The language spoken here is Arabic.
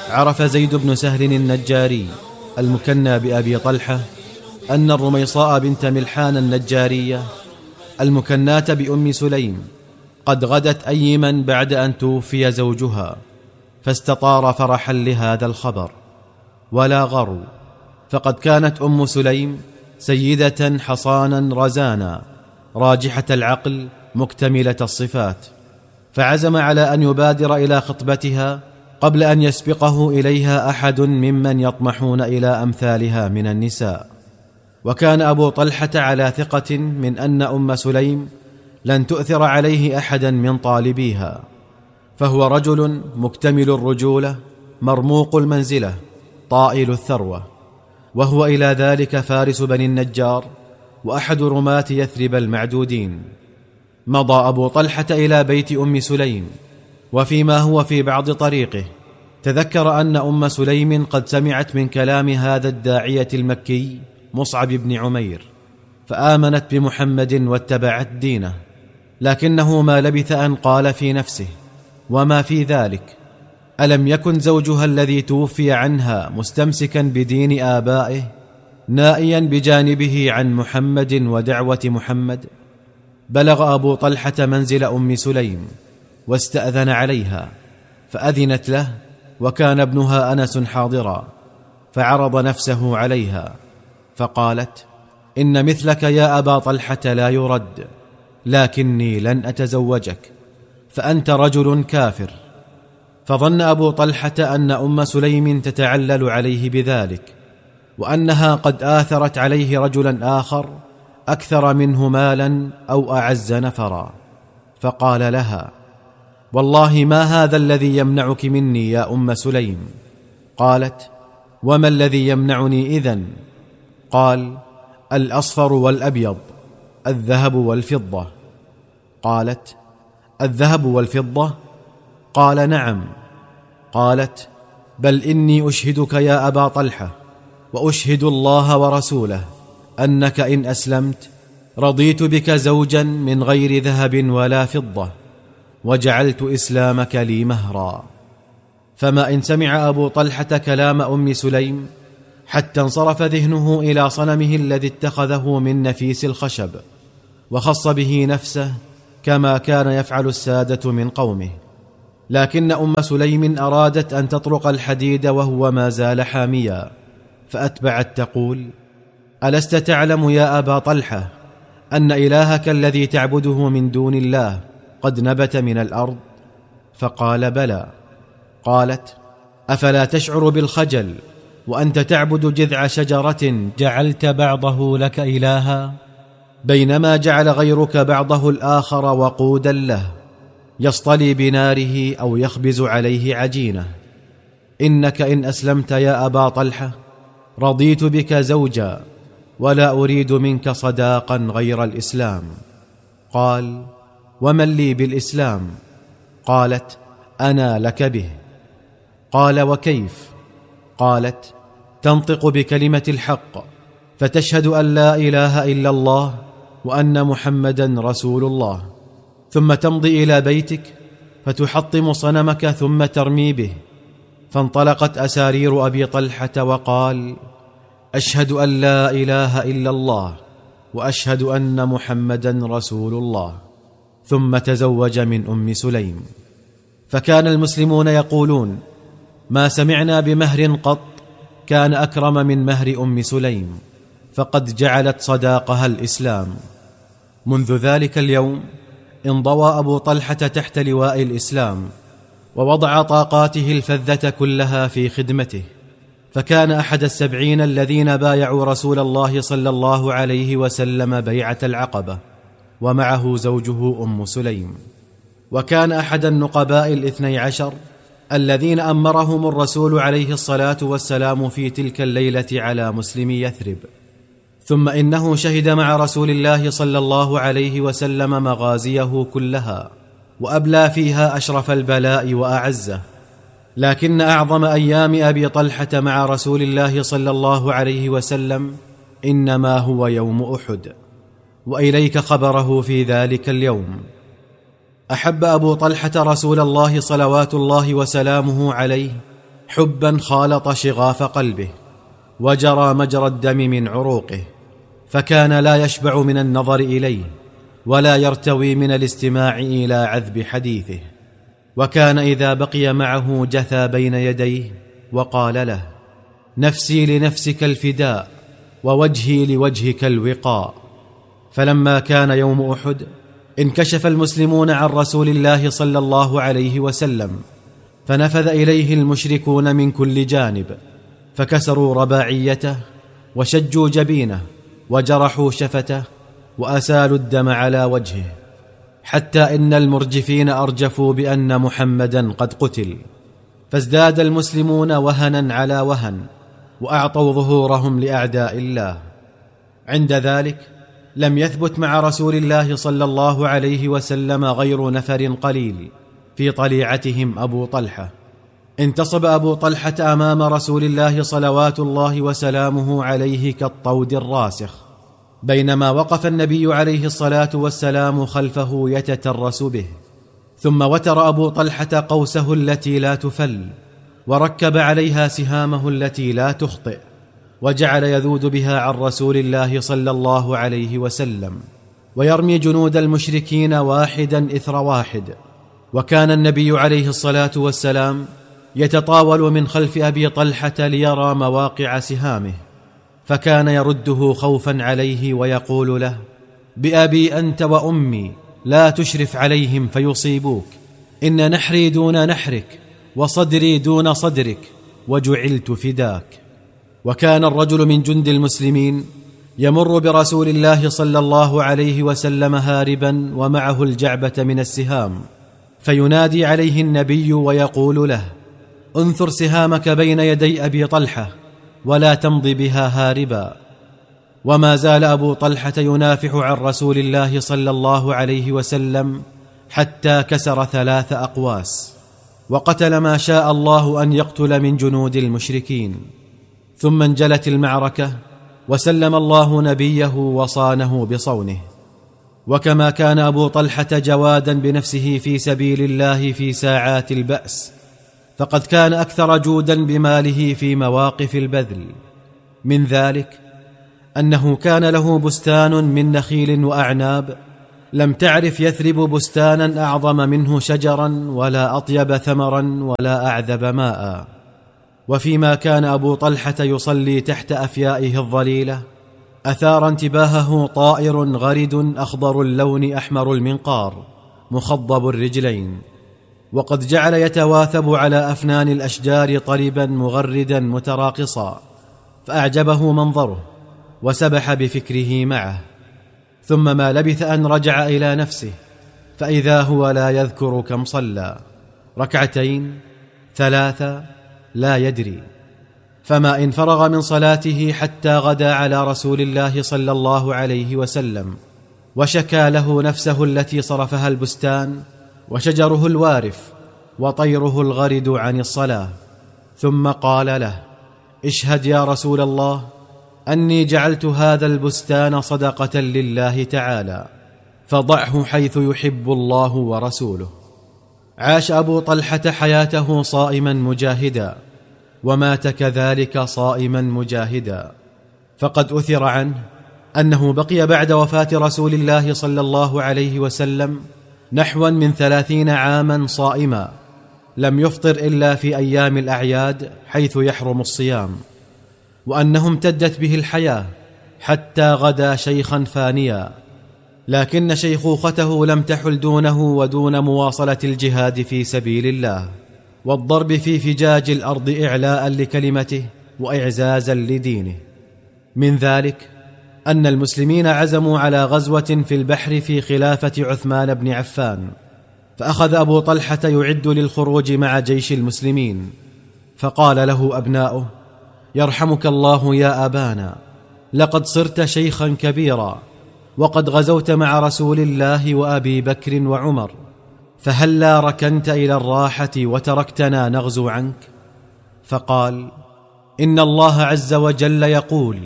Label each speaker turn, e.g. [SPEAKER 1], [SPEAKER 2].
[SPEAKER 1] عرف زيد بن سهل النجاري المكنى بأبي طلحة أن الرميصاء بنت ملحان النجارية المكناة بأم سليم قد غدت أيما بعد أن توفي زوجها، فاستطار فرحا لهذا الخبر ولا غرو، فقد كانت أم سليم سيدة حصانا رزانا راجحة العقل مكتملة الصفات، فعزم على أن يبادر إلى خطبتها قبل أن يسبقه إليها أحد ممن يطمحون إلى أمثالها من النساء. وكان أبو طلحة على ثقة من أن أم سليم لن تؤثر عليه أحدا من طالبيها، فهو رجل مكتمل الرجولة مرموق المنزلة طائل الثروة، وهو إلى ذلك فارس بني النجار وأحد رماة يثرب المعدودين. مضى أبو طلحة إلى بيت أم سليم، وفيما هو في بعض طريقه تذكر أن أم سليم قد سمعت من كلام هذا الداعية المكي مصعب بن عمير، فآمنت بمحمد واتبعت دينه، لكنه ما لبث أن قال في نفسه: وما في ذلك؟ ألم يكن زوجها الذي توفي عنها مستمسكا بدين آبائه نائيا بجانبه عن محمد ودعوة محمد؟ بلغ أبو طلحة منزل أم سليم واستأذن عليها، فأذنت له، وكان ابنها أنس حاضرا، فعرض نفسه عليها فقالت: إن مثلك يا أبا طلحة لا يرد، لكني لن أتزوجك، فأنت رجل كافر. فظن أبو طلحة أن أم سليم تتعلل عليه بذلك، وأنها قد آثرت عليه رجلا آخر أكثر منه مالا أو أعز نفرا، فقال لها: والله ما هذا الذي يمنعك مني يا أم سليم؟ قالت: وما الذي يمنعني إذن؟ قال: الأصفر والأبيض، الذهب والفضة. قالت: الذهب والفضة؟ قال: نعم. قالت: بل إني أشهدك يا أبا طلحة وأشهد الله ورسوله أنك إن أسلمت رضيت بك زوجا من غير ذهب ولا فضة، وجعلت إسلامك لي مهرا. فما إن سمع أبو طلحة كلام أم سليم حتى انصرف ذهنه إلى صنمه الذي اتخذه من نفيس الخشب، وخص به نفسه كما كان يفعل السادة من قومه. لكن أم سليم أرادت أن تطرق الحديد وهو ما زال حاميا، فأتبعت تقول: ألست تعلم يا أبا طلحة أن إلهك الذي تعبده من دون الله قد نبت من الأرض؟ فقال: بلى. قالت: أفلا تشعر بالخجل وأنت تعبد جذع شجرة جعلت بعضه لك إلها، بينما جعل غيرك بعضه الآخر وقودا له يصطلي بناره أو يخبز عليه عجينه؟ إنك إن أسلمت يا أبا طلحة رضيت بك زوجا، ولا أريد منك صداقا غير الإسلام. قال: ومن لي بالإسلام؟ قالت: أنا لك به. قال: وكيف؟ قالت: تنطق بكلمة الحق، فتشهد أن لا إله إلا الله وأن محمدا رسول الله، ثم تمضي إلى بيتك فتحطم صنمك ثم ترمي به. فانطلقت أسارير أبي طلحة وقال: أشهد أن لا إله إلا الله وأشهد أن محمدا رسول الله، ثم تزوج من أم سليم. فكان المسلمون يقولون: ما سمعنا بمهر قط كان أكرم من مهر أم سليم، فقد جعلت صداقها الإسلام. منذ ذلك اليوم انضوى أبو طلحة تحت لواء الإسلام، ووضع طاقاته الفذة كلها في خدمته، فكان أحد 70 الذين بايعوا رسول الله صلى الله عليه وسلم بيعة العقبة، ومعه زوجه أم سليم. وكان أحد النقباء 12 الذين أمرهم الرسول عليه الصلاة والسلام في تلك الليلة على مسلمي يثرب. ثم إنه شهد مع رسول الله صلى الله عليه وسلم مغازيه كلها، وأبلى فيها أشرف البلاء وأعزه. لكن أعظم أيام أبي طلحة مع رسول الله صلى الله عليه وسلم إنما هو يوم أحد، وإليك خبره في ذلك اليوم. أحب أبو طلحة رسول الله صلوات الله وسلامه عليه حبا خالط شغاف قلبه وجرى مجرى الدم من عروقه، فكان لا يشبع من النظر إليه ولا يرتوي من الاستماع إلى عذب حديثه. وكان إذا بقي معه جثى بين يديه وقال له: نفسي لنفسك الفداء ووجهي لوجهك الوقاء. فلما كان يوم أحد انكشف المسلمون عن رسول الله صلى الله عليه وسلم، فنفذ إليه المشركون من كل جانب، فكسروا رباعيته وشجوا جبينه وجرحوا شفته وأسالوا الدم على وجهه، حتى إن المرجفين أرجفوا بأن محمدا قد قتل. فازداد المسلمون وهنا على وهن، وأعطوا ظهورهم لأعداء الله. عند ذلك لم يثبت مع رسول الله صلى الله عليه وسلم غير نفر قليل، في طليعتهم أبو طلحة. انتصب أبو طلحة أمام رسول الله صلوات الله وسلامه عليه كالطود الراسخ، بينما وقف النبي عليه الصلاة والسلام خلفه يتترس به. ثم وتر أبو طلحة قوسه التي لا تفل، وركب عليها سهامه التي لا تخطئ، وجعل يذود بها عن رسول الله صلى الله عليه وسلم، ويرمي جنود المشركين واحدا إثر واحد. وكان النبي عليه الصلاة والسلام يتطاول من خلف أبي طلحة ليرى مواقع سهامه، فكان يرده خوفا عليه ويقول له: بأبي أنت وأمي لا تشرف عليهم فيصيبوك، إن نحري دون نحرك وصدري دون صدرك وجعلت فداك. وكان الرجل من جند المسلمين يمر برسول الله صلى الله عليه وسلم هاربا ومعه الجعبة من السهام، فينادي عليه النبي ويقول له: انثر سهامك بين يدي أبي طلحة ولا تمضي بها هاربا. وما زال أبو طلحة ينافح عن رسول الله صلى الله عليه وسلم حتى كسر 3 أقواس، وقتل ما شاء الله أن يقتل من جنود المشركين. ثم انجلت المعركة وسلم الله نبيه وصانه بصونه. وكما كان أبو طلحة جوادا بنفسه في سبيل الله في ساعات البأس، فقد كان أكثر جودا بماله في مواقف البذل. من ذلك أنه كان له بستان من نخيل وأعناب، لم تعرف يثرب بستانا أعظم منه شجرا ولا أطيب ثمرا ولا أعذب ماء. وفيما كان أبو طلحة يصلي تحت أفيائه الظليلة، أثار انتباهه طائر غرد أخضر اللون أحمر المنقار مخضب الرجلين، وقد جعل يتواثب على أفنان الأشجار طربا مغردا متراقصا، فأعجبه منظره وسبح بفكره معه. ثم ما لبث أن رجع إلى نفسه، فإذا هو لا يذكر كم صلى، 2 3 لا يدري. فما إن فرغ من صلاته حتى غدا على رسول الله صلى الله عليه وسلم، وشكى له نفسه التي صرفها البستان وشجره الوارف وطيره الغرد عن الصلاة، ثم قال له: اشهد يا رسول الله أني جعلت هذا البستان صدقة لله تعالى، فضعه حيث يحب الله ورسوله. عاش أبو طلحة حياته صائما مجاهدا، ومات كذلك صائما مجاهدا. فقد أثر عنه أنه بقي بعد وفاة رسول الله صلى الله عليه وسلم نحوا من 30 عاما صائما، لم يفطر إلا في أيام الأعياد حيث يحرم الصيام، وأنه امتدت به الحياة حتى غدا شيخا فانيا، لكن شيخوخته لم تحل دونه ودون مواصلة الجهاد في سبيل الله والضرب في فجاج الأرض إعلاء لكلمته وإعزازا لدينه. من ذلك أن المسلمين عزموا على غزوة في البحر في خلافة عثمان بن عفان، فأخذ أبو طلحة يعد للخروج مع جيش المسلمين، فقال له أبناؤه: يرحمك الله يا أبانا، لقد صرت شيخا كبيرا، وقد غزوت مع رسول الله وأبي بكر وعمر، فهلا ركنت إلى الراحة وتركتنا نغزو عنك؟ فقال: إن الله عز وجل يقول: